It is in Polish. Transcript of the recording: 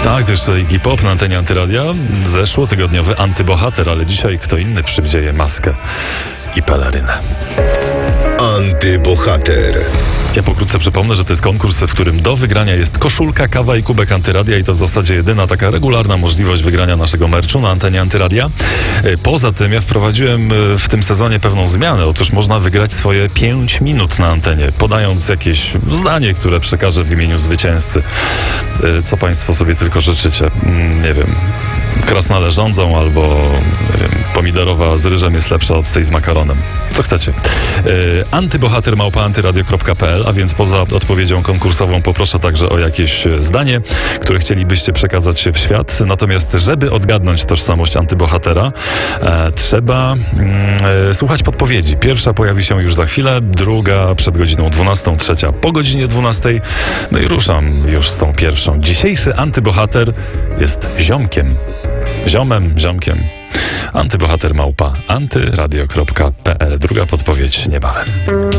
Tak, to jeszcze Iggy Pop na antenie Antyradia. Zeszłotygodniowy antybohater, ale dzisiaj kto inny przywdzieje maskę i pelerynę. Antybohater. Ja pokrótce przypomnę, że to jest konkurs, w którym do wygrania jest koszulka, kawa i kubek Antyradia i to w zasadzie jedyna taka regularna możliwość wygrania naszego merchu na antenie Antyradia. Poza tym ja wprowadziłem w tym sezonie pewną zmianę. Otóż można wygrać swoje 5 minut na antenie, podając jakieś zdanie, które przekażę w imieniu zwycięzcy. Co państwo sobie tylko życzycie. Nie wiem, krasnale rządzą albo nie wiem, pomidorowa z ryżem jest lepsza od tej z makaronem. Co chcecie. Antybohater@antyradio.pl, a więc poza odpowiedzią konkursową poproszę także o jakieś zdanie, które chcielibyście przekazać w świat. Natomiast żeby odgadnąć tożsamość antybohatera, trzeba słuchać podpowiedzi. Pierwsza pojawi się już za chwilę, druga przed godziną 12, trzecia po godzinie 12. No i ruszam już z tą pierwszą. Dzisiejszy antybohater jest ziomkiem. Ziomkiem. Antybohater @antyradio.pl. Druga podpowiedź niebawem.